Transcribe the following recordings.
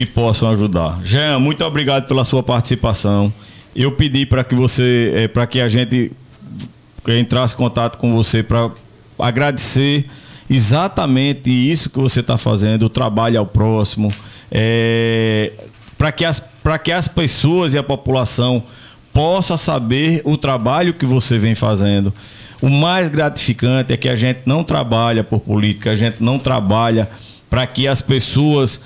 que possam ajudar. Jean, muito obrigado pela sua participação. Eu pedi para que você, para que a gente entrasse em contato com você para agradecer exatamente isso que você está fazendo, o trabalho ao próximo, para que as pessoas e a população possam saber o trabalho que você vem fazendo. O mais gratificante é que a gente não trabalha por política, a gente não trabalha para que as pessoas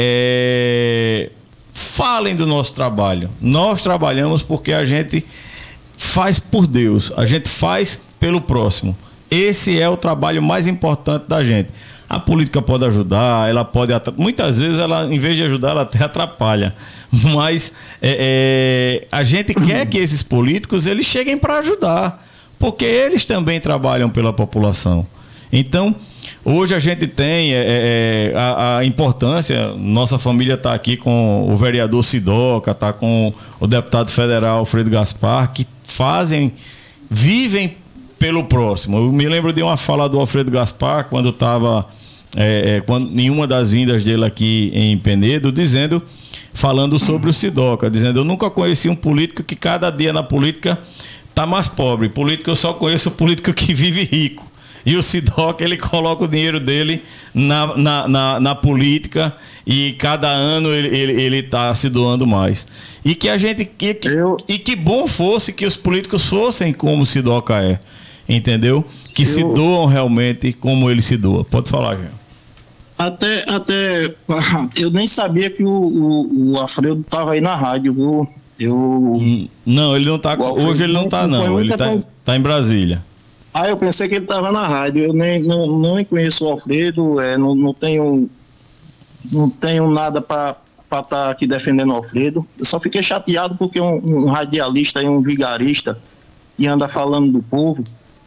falem do nosso trabalho. Nós trabalhamos porque a gente faz por Deus, a gente faz pelo próximo. Esse é o trabalho mais importante da gente. A política pode ajudar, ela pode... Muitas vezes, ela, em vez de ajudar, ela até atrapalha. Mas a gente quer que esses políticos eles cheguem para ajudar, porque eles também trabalham pela população. Então, hoje a gente tem a importância, nossa família está aqui com o vereador Sidoca, está com o deputado federal Alfredo Gaspar, que vivem pelo próximo. Eu me lembro de uma fala do Alfredo Gaspar, quando estava em uma das vindas dele aqui em Penedo, falando sobre o Sidoca, dizendo: eu nunca conheci um político que cada dia na política está mais pobre. Político, eu só conheço o político que vive rico. E o Sidoca, ele coloca o dinheiro dele na política, e cada ano ele está se doando mais. E que a gente... E que bom fosse que os políticos fossem como o Sidoca é. Entendeu? Que se doam realmente como ele se doa. Pode falar, Jean. Até eu nem sabia que o Alfredo estava aí na rádio, viu? Não, ele não está. Hoje ele não está, não. Ele está em Brasília. Eu pensei que ele estava na rádio. Eu nem conheço o Alfredo, não tenho nada para estar aqui defendendo o Alfredo. Eu só fiquei chateado porque um radialista e um vigarista que anda falando do povo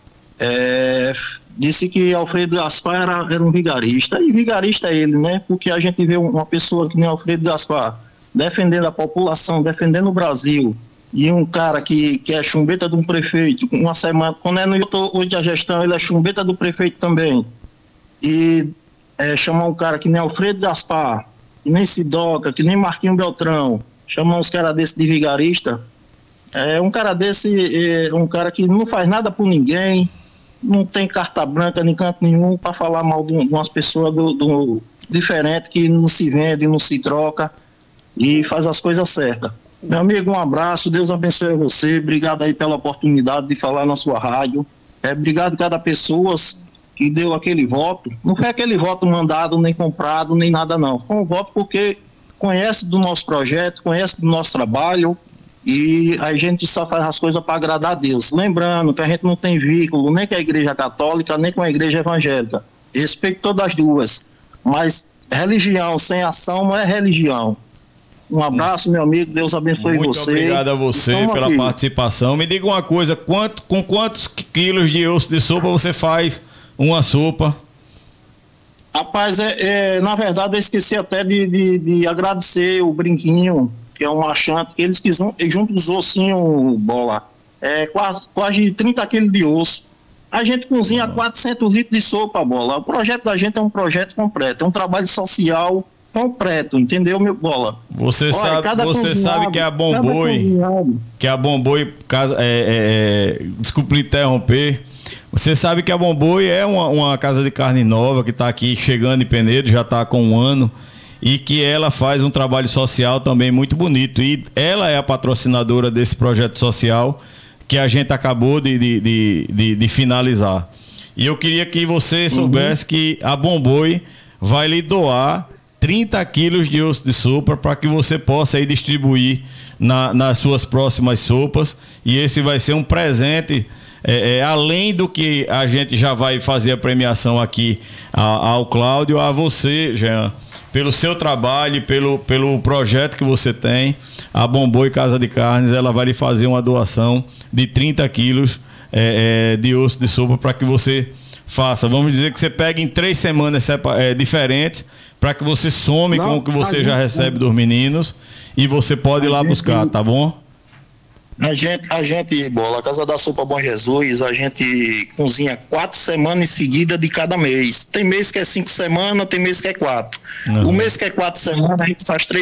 disse que Alfredo Gaspar era um vigarista. E vigarista é ele, né? Porque a gente vê uma pessoa que nem Alfredo Gaspar defendendo a população, defendendo o Brasil, e um cara que é chumbeta de um prefeito, uma semana, quando é no hoje a gestão, ele é chumbeta do prefeito também. E chamar um cara que nem Alfredo Gaspar, que nem Sidoca, que nem Marquinho Beltrão, chamar uns caras desse de vigarista, um cara desse um cara que não faz nada por ninguém, não tem carta branca nem canto nenhum para falar mal de umas pessoas diferentes, que não se vende, não se troca e faz as coisas certas. Meu amigo, um abraço, Deus abençoe você, obrigado aí pela oportunidade de falar na sua rádio, obrigado a cada pessoa que deu aquele voto. Não foi aquele voto mandado, nem comprado, nem nada não, foi um voto porque conhece do nosso projeto, conhece do nosso trabalho, e a gente só faz as coisas para agradar a Deus. Lembrando que a gente não tem vínculo nem com a igreja católica, nem com a igreja evangélica. Respeito todas as duas, mas religião sem ação não é religião. Um abraço, meu amigo, Deus abençoe você. Muito obrigado a você pela participação. Me diga uma coisa, com quantos quilos de osso de sopa você faz uma sopa? Rapaz, na verdade eu esqueci até de agradecer o Brinquinho, que é um achante, que eles que juntam os ossinhos, Bola, quase 30 quilos de osso. A gente cozinha 400 litros de sopa, Bola. O projeto da gente é um projeto completo, é um trabalho social completo, entendeu, meu Bola? Você sabe que a Bomboi, desculpe interromper, você sabe que a Bomboi é uma casa de carne nova que está aqui chegando em Penedo, já está com 1 ano, e que ela faz um trabalho social também muito bonito, e ela é a patrocinadora desse projeto social que a gente acabou de finalizar. E eu queria que você soubesse que a Bomboi vai lhe doar 30 quilos de osso de sopa para que você possa aí distribuir nas suas próximas sopas, e esse vai ser um presente, além do que a gente já vai fazer a premiação aqui ao Cláudio, a você, Jean, pelo seu trabalho, pelo projeto que você tem. A Bomboi Casa de Carnes, ela vai lhe fazer uma doação de 30 quilos de osso de sopa para que você faça. Vamos dizer que você pega em 3 semanas diferentes, para que você some com o que você já recebe dos meninos, e você pode ir lá buscar, tá bom? Bola, a Casa da Sopa Bom Jesus, a gente cozinha 4 semanas em seguida de cada mês. Tem mês que é 5 semanas, tem mês que é 4. O mês que é 4 semanas, a gente faz 3